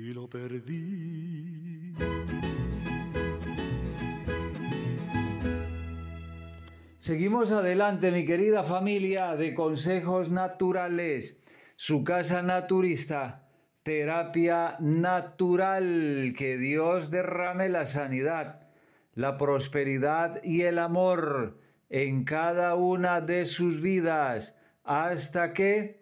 y lo perdí. Seguimos adelante, mi querida familia de Consejos Naturales, su casa naturista, terapia natural. Que Dios derrame la sanidad, la prosperidad y el amor en cada una de sus vidas hasta que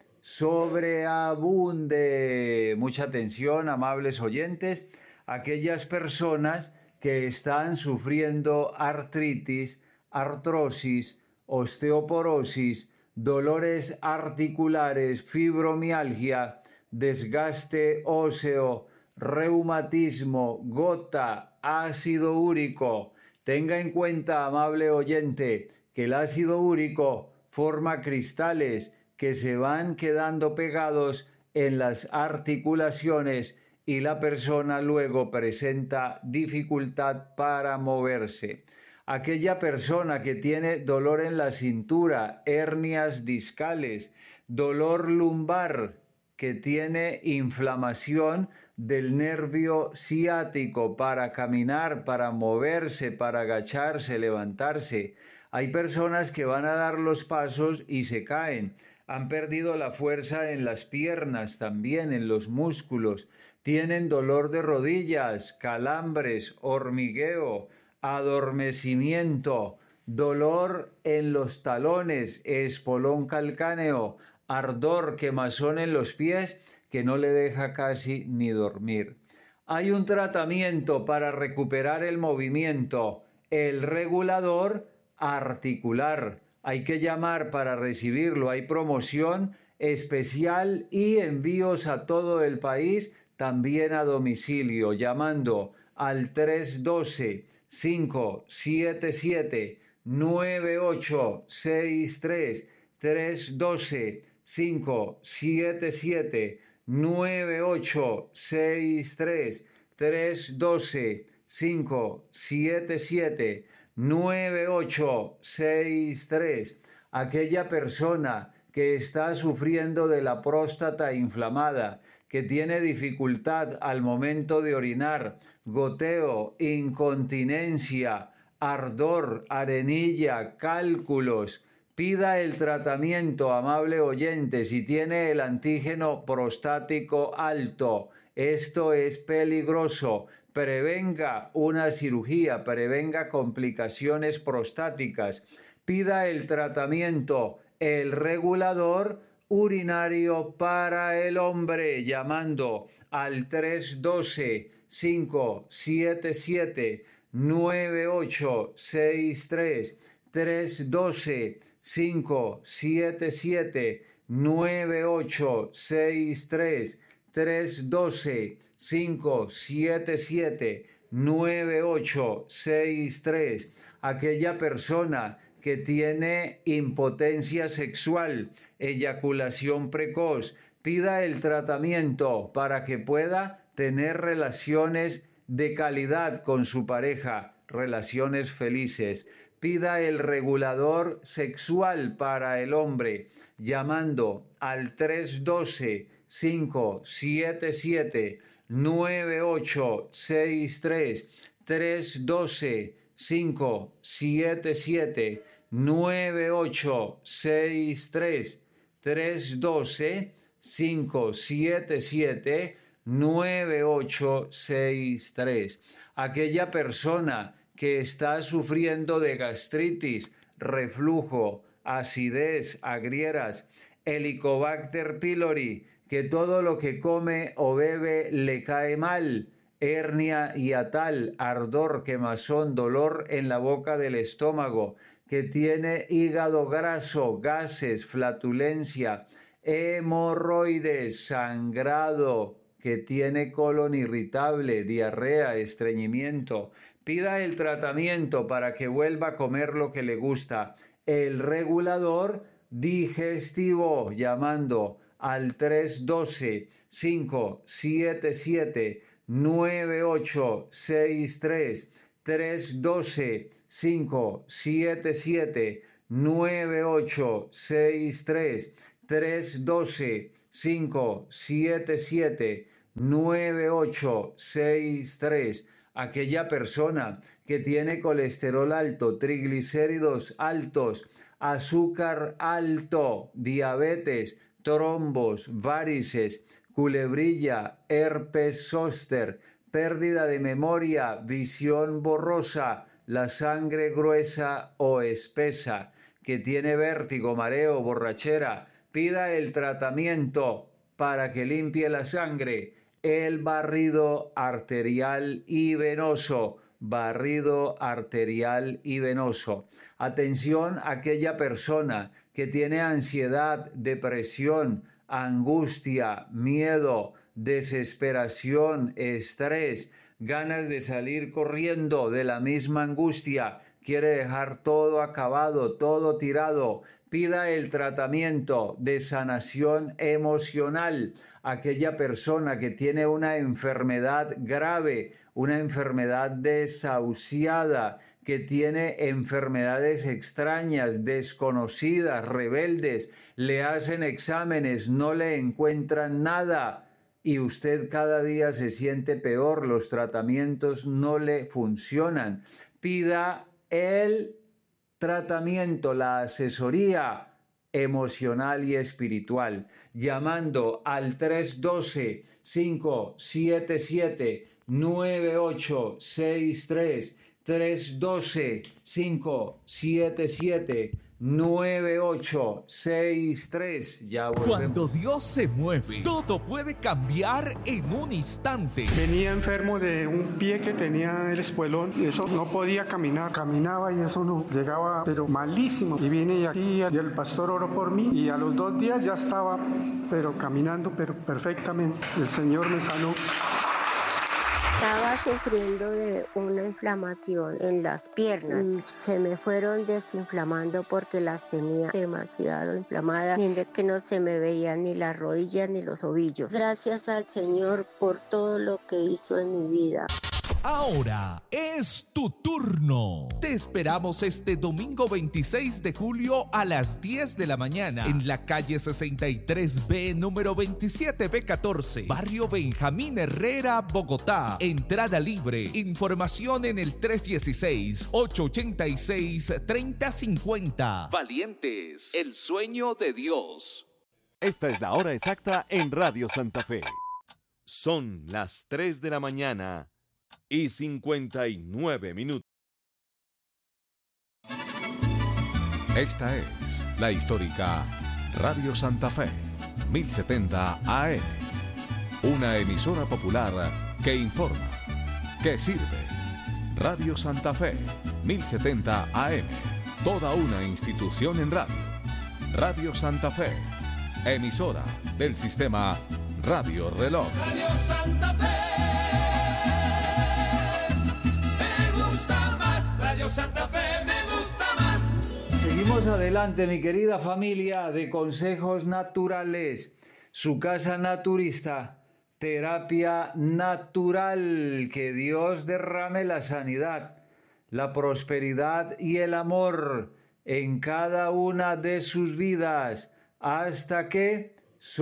sobreabunde. Mucha atención, amables oyentes, aquellas personas que están sufriendo artritis, artrosis, osteoporosis, dolores articulares, fibromialgia, desgaste óseo, reumatismo, gota, ácido úrico. Tenga en cuenta, amable oyente, que el ácido úrico forma cristales que se van quedando pegados en las articulaciones y la persona luego presenta dificultad para moverse. Aquella persona que tiene dolor en la cintura, hernias discales, dolor lumbar, que tiene inflamación del nervio ciático para caminar, para moverse, para agacharse, levantarse. Hay personas que van a dar los pasos y se caen. Han perdido la fuerza en las piernas, también en los músculos. Tienen dolor de rodillas, calambres, hormigueo, adormecimiento, dolor en los talones, espolón calcáneo, ardor, quemazón en los pies que no le deja casi ni dormir. Hay un tratamiento para recuperar el movimiento, el regulador articular. Hay que llamar para recibirlo. Hay promoción especial y envíos a todo el país, también a domicilio, llamando al 312-577-9863, 312-577-9863, 312-577-9863. Aquella persona que está sufriendo de la próstata inflamada, que tiene dificultad al momento de orinar, goteo, incontinencia, ardor, arenilla, cálculos, pida el tratamiento, amable oyente, si tiene el antígeno prostático alto. Esto es peligroso. Prevenga una cirugía, prevenga complicaciones prostáticas. Pida el tratamiento, el regulador urinario para el hombre, llamando al 312-577-9863, 312-577-9863, 312-577-9863. Aquella persona que tiene impotencia sexual, eyaculación precoz, pida el tratamiento para que pueda tener relaciones de calidad con su pareja, relaciones felices. Pida el regulador sexual para el hombre, llamando al 312-577-9863, 312-577-9863, 312-577-9863. Aquella persona que está sufriendo de gastritis, reflujo, acidez, agrieras, Helicobacter pylori, que todo lo que come o bebe le cae mal, hernia hiatal, ardor, quemazón, dolor en la boca del estómago, que tiene hígado graso, gases, flatulencia, hemorroides, sangrado, que tiene colon irritable, diarrea, estreñimiento. Pida el tratamiento para que vuelva a comer lo que le gusta. El regulador digestivo, llamando al 312-577-9863, 312-577-9863, 312-577-9863, 9863. Aquella persona que tiene colesterol alto, triglicéridos altos, azúcar alto, diabetes, trombos, varices, culebrilla, herpes zóster, pérdida de memoria, visión borrosa, la sangre gruesa o espesa, que tiene vértigo, mareo, borrachera, pida el tratamiento para que limpie la sangre, el barrido arterial y venoso. Barrido arterial y venoso. Atención a aquella persona que tiene ansiedad, depresión, angustia, miedo, desesperación, estrés, ganas de salir corriendo de la misma angustia, quiere dejar todo acabado, todo tirado. Pida el tratamiento de sanación emocional. Aquella persona que tiene una enfermedad grave, una enfermedad desahuciada, que tiene enfermedades extrañas, desconocidas, rebeldes, le hacen exámenes, no le encuentran nada y usted cada día se siente peor, los tratamientos no le funcionan. Pida el tratamiento, la asesoría emocional y espiritual, llamando al 312-577-9863, 312-577-9863. Ya volvemos. Cuando Dios se mueve, todo puede cambiar en un instante. Venía enfermo de un pie que tenía el espuelón y eso no podía caminar. Caminaba y eso no llegaba, pero malísimo. Y vine aquí y el pastor oró por mí y a los 2 días ya estaba, pero caminando, pero perfectamente. El Señor me sanó. Estaba sufriendo de una inflamación en las piernas. Se me fueron desinflamando porque las tenía demasiado inflamadas. Mientras que no se me veían ni las rodillas ni los ovillos. Gracias al Señor por todo lo que hizo en mi vida. Ahora es tu turno. Te esperamos este domingo 26 de julio a las 10 de la mañana en la calle 63B, número 27B14, barrio Benjamín Herrera, Bogotá. Entrada libre. Información en el 316-886-3050. Valientes, el sueño de Dios. Esta es la hora exacta en Radio Santa Fe. Son las 3 de la mañana y 59 minutos. Esta es la histórica Radio Santa Fe, 1070 AM. Una emisora popular que informa, que sirve. Radio Santa Fe, 1070 AM. Toda una institución en radio. Radio Santa Fe, emisora del sistema Radio Reloj. Radio Santa Fe. Santa Fe me gusta más. Seguimos adelante, mi querida familia de Consejos Naturales. Su casa naturista, terapia natural. Que Dios derrame la sanidad, la prosperidad y el amor en cada una de sus vidas hasta que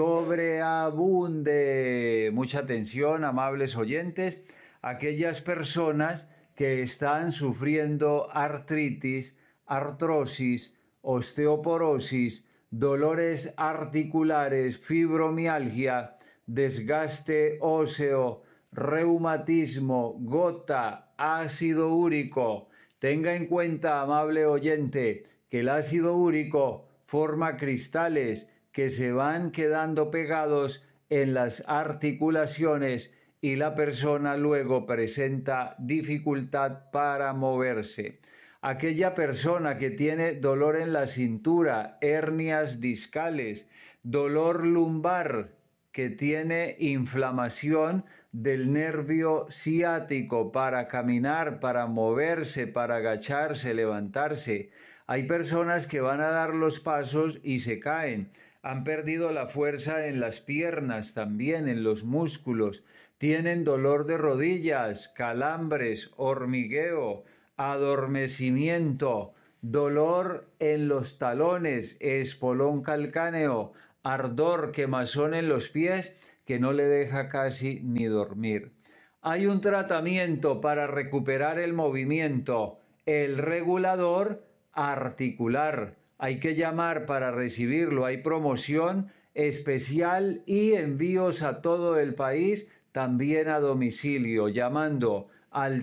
sobreabunde. Mucha atención, amables oyentes, aquellas personas que están sufriendo artritis, artrosis, osteoporosis, dolores articulares, fibromialgia, desgaste óseo, reumatismo, gota, ácido úrico. Tenga en cuenta, amable oyente, que el ácido úrico forma cristales que se van quedando pegados en las articulaciones y la persona luego presenta dificultad para moverse. Aquella persona que tiene dolor en la cintura, hernias discales, dolor lumbar, que tiene inflamación del nervio ciático para caminar, para moverse, para agacharse, levantarse. Hay personas que van a dar los pasos y se caen. Han perdido la fuerza en las piernas, también en los músculos. Tienen dolor de rodillas, calambres, hormigueo, adormecimiento, dolor en los talones, espolón calcáneo, ardor, quemazón en los pies, que no le deja casi ni dormir. Hay un tratamiento para recuperar el movimiento, el regulador articular. Hay que llamar para recibirlo. Hay promoción especial y envíos a todo el país, también a domicilio, llamando al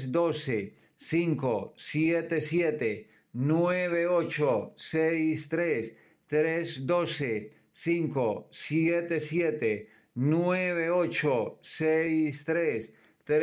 312-577-9863, 312-577-9863,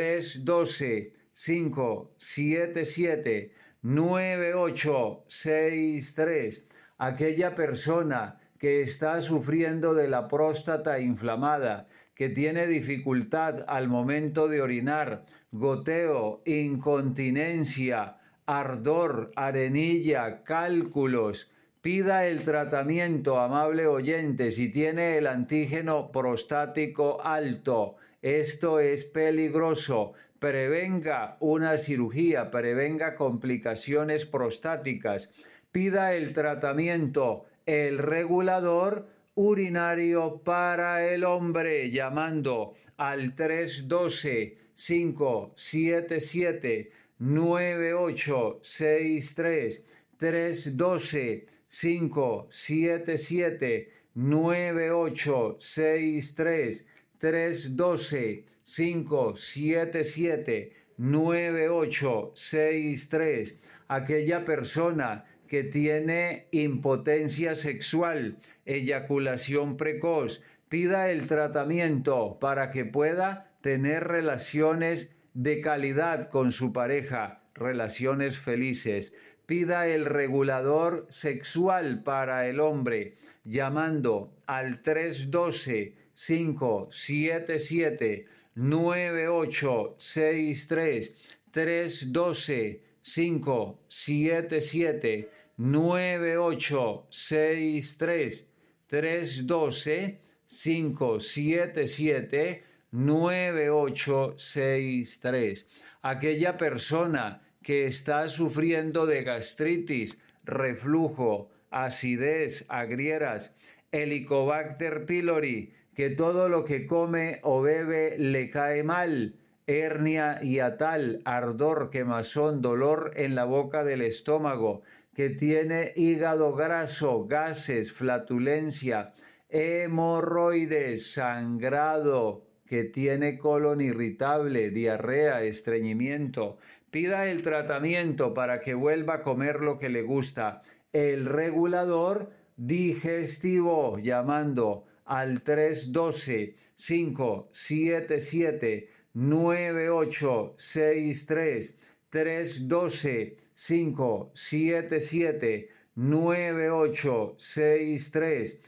312-577-9863. Aquella persona que está sufriendo de la próstata inflamada, que tiene dificultad al momento de orinar, goteo, incontinencia, ardor, arenilla, cálculos, pida el tratamiento, amable oyente, si tiene el antígeno prostático alto. Esto es peligroso. Prevenga una cirugía, prevenga complicaciones prostáticas. Pida el tratamiento, el regulador urinario para el hombre, llamando al 312-577-9863, 312-577-9863, 312-577-9863. Aquella persona que tiene impotencia sexual, eyaculación precoz, pida el tratamiento para que pueda tener relaciones de calidad con su pareja, relaciones felices. Pida el regulador sexual para el hombre, llamando al 312-577-9863, 312-577-9863, 312-577-9863. Aquella persona que está sufriendo de gastritis, reflujo, acidez, agrieras, Helicobacter pylori, que todo lo que come o bebe le cae mal, hernia hiatal, ardor, quemazón, dolor en la boca del estómago, que tiene hígado graso, gases, flatulencia, hemorroides, sangrado, que tiene colon irritable, diarrea, estreñimiento. Pida el tratamiento para que vuelva a comer lo que le gusta. El regulador digestivo, llamando al 312-577-9863, 312-577-9863,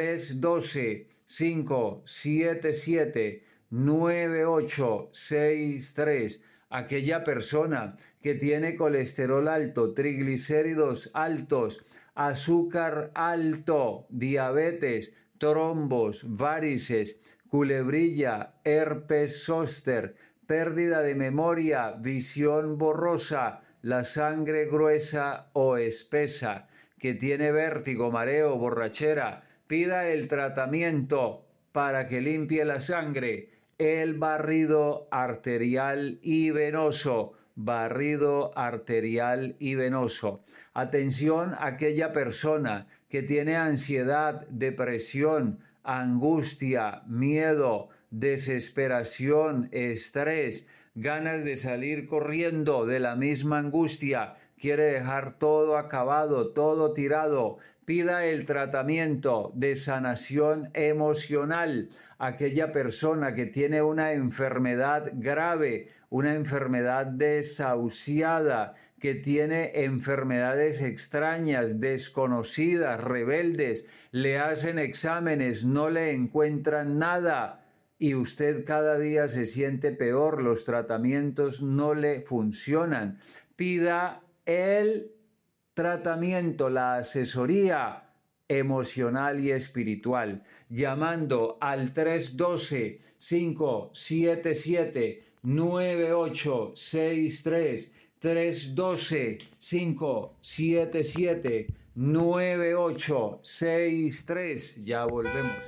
312-577-9863. Aquella persona que tiene colesterol alto, triglicéridos altos, azúcar alto, diabetes, trombos, varices, culebrilla, herpes zóster, pérdida de memoria, visión borrosa, la sangre gruesa o espesa, que tiene vértigo, mareo, borrachera, pida el tratamiento para que limpie la sangre, el barrido arterial y venoso, barrido arterial y venoso. Atención a aquella persona que tiene ansiedad, depresión, angustia, miedo, desesperación, estrés, ganas de salir corriendo de la misma angustia, quiere dejar todo acabado, todo tirado. Pida el tratamiento de sanación emocional. Aquella persona que tiene una enfermedad grave, una enfermedad desahuciada, que tiene enfermedades extrañas, desconocidas, rebeldes, le hacen exámenes, no le encuentran nada y usted cada día se siente peor, los tratamientos no le funcionan. Pida el tratamiento, la asesoría emocional y espiritual, llamando al 312-577-9863, 312-577-9863. Ya volvemos.